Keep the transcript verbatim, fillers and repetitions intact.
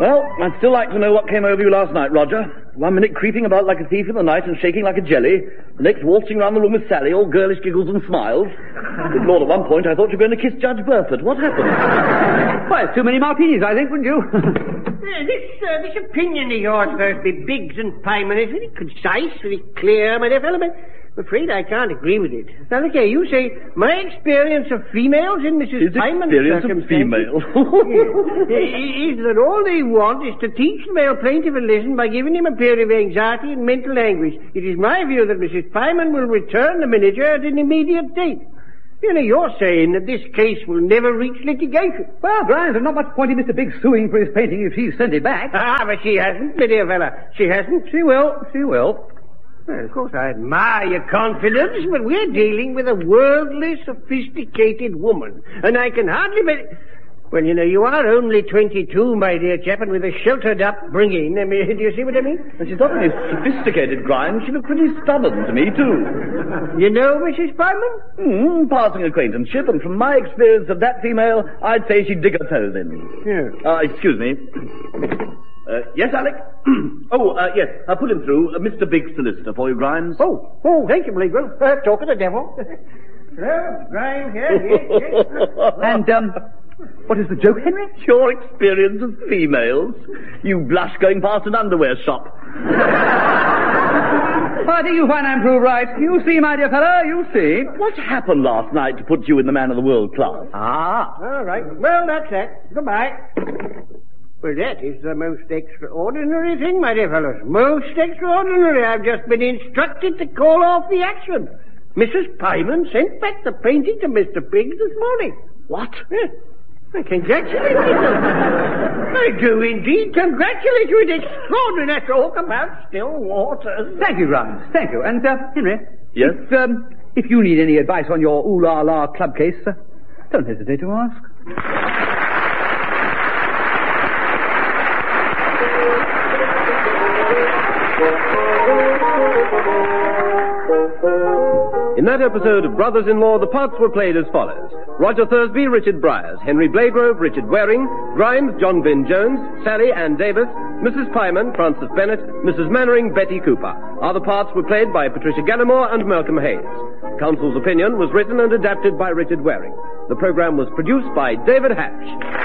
Well, I'd still like to know what came over you last night, Roger. One minute creeping about like a thief in the night and shaking like a jelly. The next waltzing round the room with Sally, all girlish giggles and smiles. Good Lord, at one point I thought you were going to kiss Judge Burford. What happened? Why, it's too many martinis, I think, wouldn't you? Yeah, this, uh, this opinion of yours about the Biggs and Pyman is very concise, very clear, my dear fellow, but I'm afraid I can't agree with it. Now, look here, you say, my experience of females in Missus His Pyman's experience of circumstances females. is that all they want is to teach the male plaintiff a lesson by giving him a period of anxiety and mental anguish. It is my view that Missus Pyman will return the miniature at an immediate date. You know, you're saying that this case will never reach litigation. Well, Grimes, there's not much point in Mister Biggs suing for his painting if she's sent it back. Ah, but she hasn't, my dear fella. She hasn't. She will, she will. Well, of course, I admire your confidence, but we're dealing with a worldly, sophisticated woman, and I can hardly be... Well, you know, you are only twenty-two, my dear chap, and with a sheltered upbringing. I mean, do you see what I mean? And she's not only sophisticated, Grimes, she looked pretty stubborn to me, too. You know Missus Pyman? Hmm, passing acquaintanceship, and from my experience of that female, I'd say she'd dig her toes in. Yeah. Uh, excuse me. Uh, yes, Alec? oh, uh, yes, I'll put him through. Uh, Mister Biggs, solicitor, for you, Grimes. Oh, oh, thank you, Bligwell. Uh, talk of the devil. Well, Grimes, yes, yes, yes. And, um... what is the joke, Henry? Your experience of females. You blush going past an underwear shop. I think you'll find I'm proved right. You see, my dear fellow, you see. What happened last night to put you in the man of the world class? Ah. All right. Well, that's that. Goodbye. Well, that is the most extraordinary thing, my dear fellows. Most extraordinary. I've just been instructed to call off the action. Missus Pyman sent back the painting to Mister Biggs this morning. What? Yes. I congratulate you. I do indeed congratulate you. It's extraordinary talk about still waters. Thank you, Grimes. Thank you. And, uh, Henry. Yes? If, um, if you need any advice on your ooh-la-la club case, uh, don't hesitate to ask. In that episode of Brothers-in-Law, the parts were played as follows. Roger Thursby, Richard Bryars, Henry Blagrove, Richard Waring, Grimes, John Vin Jones, Sally, Ann Davis, Missus Pyman, Frances Bennett, Missus Mannering, Betty Cooper. Other parts were played by Patricia Gallimore and Malcolm Hayes. Counsel's opinion was written and adapted by Richard Waring. The program was produced by David Hatch.